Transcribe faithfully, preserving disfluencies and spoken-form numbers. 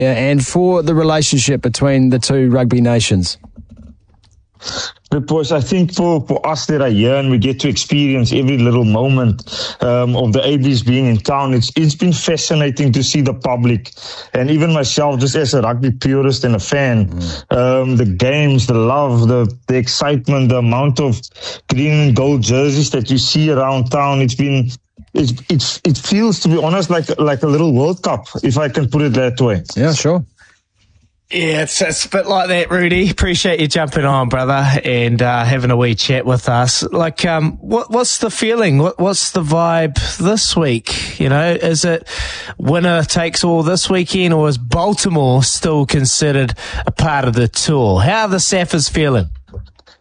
yeah, and for the relationship between the two rugby nations? Look, boys, I think for, for us that are here and we get to experience every little moment um, of the A Bs being in town, it's it's been fascinating to see the public and even myself, just as a rugby purist and a fan, mm. um, the games, the love, the, the excitement, the amount of green and gold jerseys that you see around town. It's been, it's, it's, it feels, to be honest, like, like a little World Cup, if I can put it that way. Yeah, sure. Yeah, it's, it's a bit like that, Rudy. Appreciate you jumping on, brother, and uh, having a wee chat with us. Like, um, what, what's the feeling? What, what's the vibe this week? You know, is it winner takes all this weekend, or is Baltimore still considered a part of the tour? How are the Saffers feeling?